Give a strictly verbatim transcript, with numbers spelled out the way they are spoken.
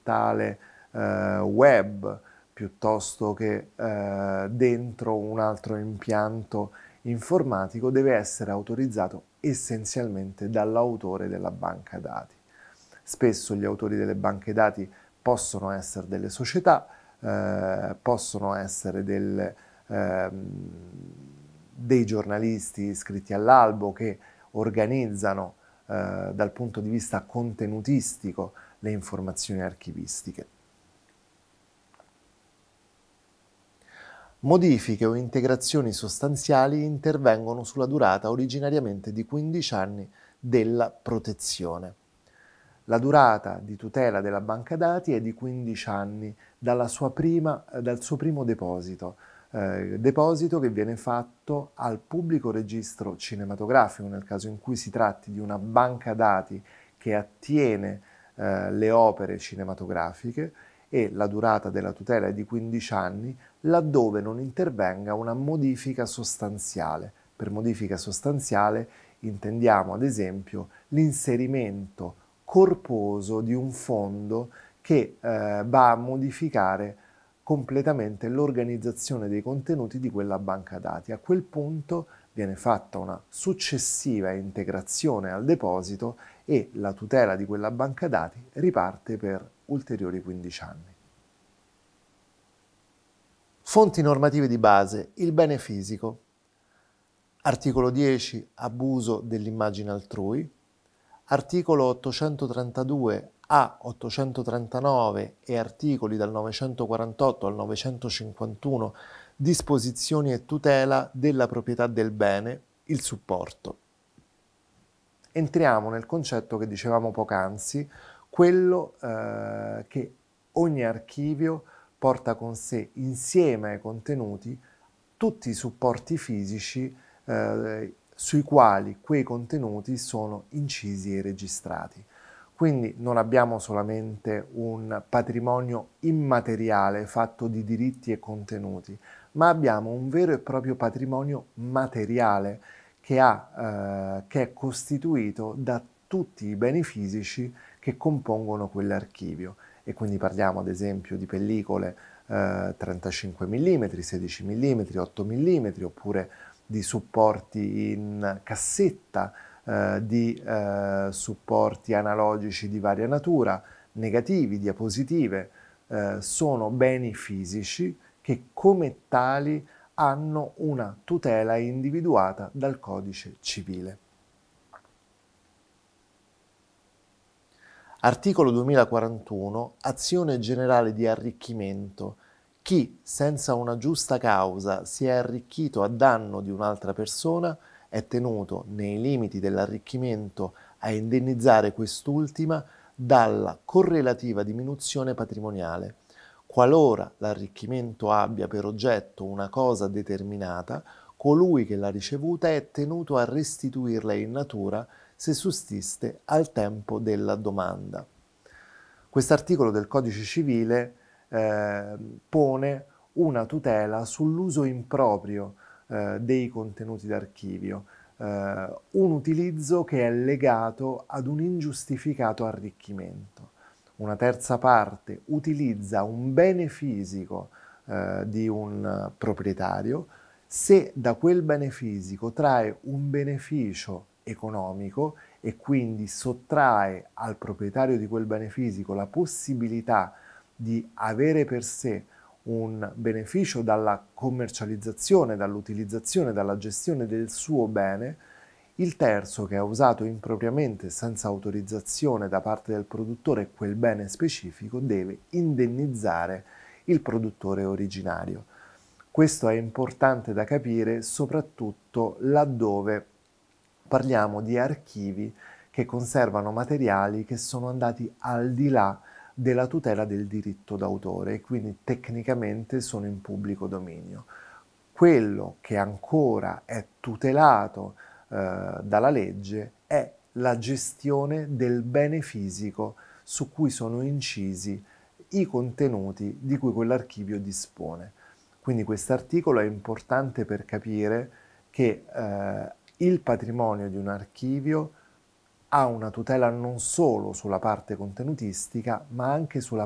portale eh, web piuttosto che eh, dentro un altro impianto informatico, deve essere autorizzato essenzialmente dall'autore della banca dati. Spesso gli autori delle banche dati possono essere delle società, eh, possono essere del, ehm, dei giornalisti iscritti all'albo che organizzano eh, dal punto di vista contenutistico le informazioni archivistiche. Modifiche o integrazioni sostanziali intervengono sulla durata originariamente di quindici anni della protezione. La durata di tutela della banca dati è di quindici anni dalla sua prima, dal suo primo deposito, eh, deposito che viene fatto al pubblico registro cinematografico, nel caso in cui si tratti di una banca dati che attiene eh, le opere cinematografiche, e la durata della tutela è di quindici anni laddove non intervenga una modifica sostanziale. Per modifica sostanziale intendiamo ad esempio l'inserimento corposo di un fondo che eh, va a modificare completamente l'organizzazione dei contenuti di quella banca dati. A quel punto viene fatta una successiva integrazione al deposito e la tutela di quella banca dati riparte per ulteriori quindici anni. Fonti normative di base: il bene fisico. Articolo dieci, abuso dell'immagine altrui. Articolo ottocentotrentadue a ottocentotrentanove e articoli dal novecentoquarantotto al novecentocinquantuno, disposizioni e tutela della proprietà del bene, il supporto. Entriamo nel concetto che dicevamo poc'anzi, quello eh, che ogni archivio porta con sé insieme ai contenuti tutti i supporti fisici eh, sui quali quei contenuti sono incisi e registrati. Quindi non abbiamo solamente un patrimonio immateriale fatto di diritti e contenuti, ma abbiamo un vero e proprio patrimonio materiale che, ha, eh, che è costituito da tutti i beni fisici che compongono quell'archivio. E quindi parliamo ad esempio di pellicole eh, trentacinque millimetri, sedici millimetri, otto millimetri, oppure di supporti in cassetta, eh, di eh, supporti analogici di varia natura, negativi, diapositive, eh, sono beni fisici che come tali hanno una tutela individuata dal codice civile. Articolo duemilaquarantuno. Azione generale di arricchimento. Chi, senza una giusta causa, si è arricchito a danno di un'altra persona è tenuto, nei limiti dell'arricchimento, a indennizzare quest'ultima dalla correlativa diminuzione patrimoniale. Qualora l'arricchimento abbia per oggetto una cosa determinata, colui che l'ha ricevuta è tenuto a restituirla in natura se sussiste al tempo della domanda. Quest'articolo del Codice Civile eh, pone una tutela sull'uso improprio eh, dei contenuti d'archivio, eh, un utilizzo che è legato ad un ingiustificato arricchimento. Una terza parte utilizza un bene fisico eh, di un proprietario, se da quel bene fisico trae un beneficio economico e quindi sottrae al proprietario di quel bene fisico la possibilità di avere per sé un beneficio dalla commercializzazione, dall'utilizzazione, dalla gestione del suo bene, il terzo che ha usato impropriamente senza autorizzazione da parte del produttore quel bene specifico deve indennizzare il produttore originario. Questo è importante da capire soprattutto laddove parliamo di archivi che conservano materiali che sono andati al di là della tutela del diritto d'autore e quindi tecnicamente sono in pubblico dominio. Quello che ancora è tutelato eh, dalla legge è la gestione del bene fisico su cui sono incisi i contenuti di cui quell'archivio dispone. Quindi quest'articolo è importante per capire che eh, il patrimonio di un archivio ha una tutela non solo sulla parte contenutistica, ma anche sulla